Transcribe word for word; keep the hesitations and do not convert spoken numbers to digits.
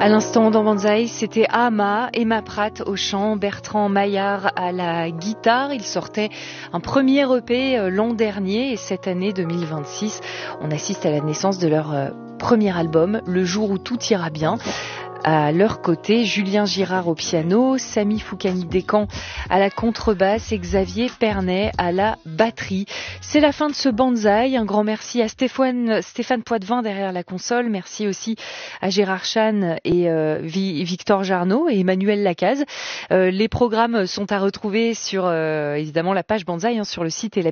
À l'instant dans Banzai, c'était Ama, Emma Pratt au chant, Bertrand Maillard à la guitare. Il sortait un premier E P l'an dernier et cette année deux mille vingt-six, on assiste à la naissance de leur premier album, Le jour où tout ira bien. À leur côté, Julien Girard au piano, Samy Foukani-Descamps à la contrebasse et Xavier Pernet à la batterie. C'est la fin de ce Banzai. Un grand merci à Stéphane, Stéphane Poitvin derrière la console. Merci aussi à Gérard Chan et euh, Victor Jarnot et Emmanuel Lacaze. Euh, les programmes sont à retrouver sur euh, évidemment la page Banzai hein, sur le site et la